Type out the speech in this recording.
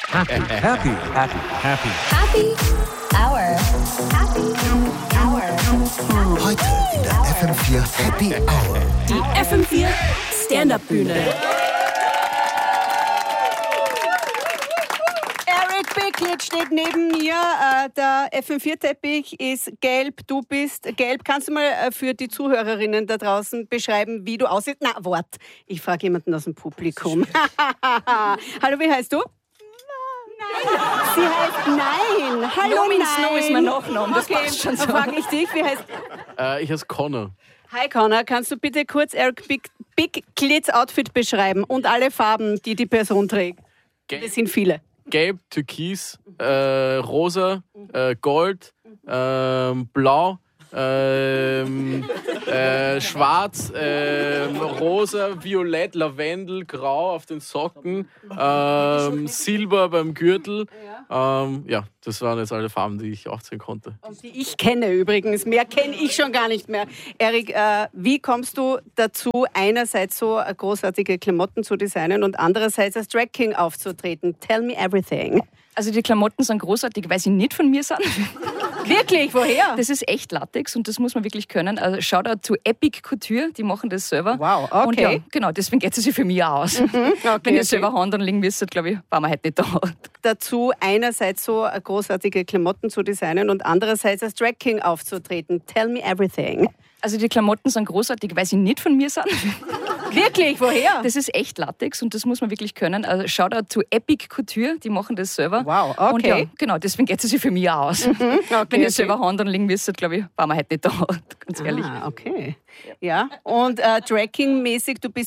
Happy Hour. Heute in der FM4 Happy Hour. Die FM4 Stand-Up-Bühne. Eric Bicklet steht neben mir. Der FM4-Teppich ist gelb. Du bist gelb. Kannst du mal für die Zuhörerinnen da draußen beschreiben, wie du aussiehst? Na, Wort. Ich frage jemanden aus dem Publikum. Hallo, wie heißt du? Sie heißt Nein. Hallo, No means Nein. no ist mein Nachname. Das Okay, passt schon so. dann frage ich dich, wie heißt... Ich heiße Connor. Hi Connor, kannst du bitte kurz Eric Bicklets Outfit beschreiben und alle Farben, die die Person trägt? Das sind viele. Gelb, Türkis, Rosa, Gold, Blau, Schwarz, Rosa, Violett, Lavendel, Grau auf den Socken, Silber beim Gürtel. Ja, das waren jetzt alle Farben, die ich aufzählen konnte. Und die ich kenne übrigens. Mehr kenne ich schon gar nicht mehr. Erik, wie kommst du dazu, einerseits so großartige Klamotten zu designen und andererseits als Drag King aufzutreten? Tell me everything. Also die Klamotten sind großartig, weil sie nicht von mir sind. Wirklich? Woher? Das ist echt Latex und das muss man wirklich können. Also Shoutout zu Epic Couture, die machen das selber. Wow, okay. Und ja, genau, deswegen geht es sich für mich auch aus. Wenn ihr selber Hand anlegen müsstet, glaube ich, waren wir heute nicht da. Dazu einerseits so großartige Klamotten zu designen und andererseits als Drag King aufzutreten. Tell me everything. Also die Klamotten sind großartig, weil sie nicht von mir sind. Wirklich? Woher? Das ist echt Latex und das muss man wirklich können. Also Shoutout zu Epic Couture, die machen das selber. Wow, okay. Und ja, genau, deswegen geht es sich für mich auch aus. Wenn ihr selber Hand anlegen müsstet, glaube ich, waren wir heute nicht da. Ganz ehrlich. Ah, okay. Ja, und Drag King-mäßig, du bist